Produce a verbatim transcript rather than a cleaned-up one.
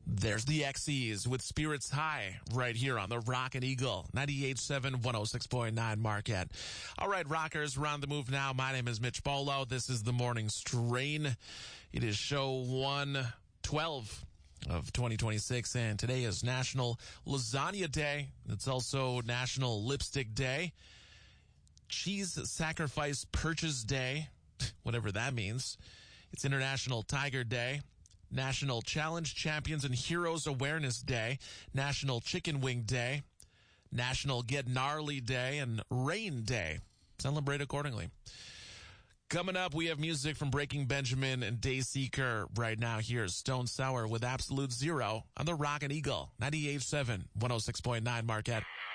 There's the X Es with Spirits High right here on the Rock and Eagle, ninety-eight point seven, one oh six point nine Marquette. All right, rockers, we're on the move now. My name is Mitch Bolo. This is the Morning Strain. It is show one twelve of twenty twenty-six, and today is National Lasagna Day. It's also National Lipstick Day, Cheese Sacrifice Purchase Day, whatever that means. It's International Tiger Day, National Challenge Champions and Heroes Awareness Day, National Chicken Wing Day, National Get Gnarly Day, and Rain Day. Celebrate accordingly. Coming up, we have music from Breaking Benjamin and Dayseeker. Right now, here's Stone Sour with Absolute Zero on the Rock and Eagle, ninety-eight point seven, one oh six point nine Marquette.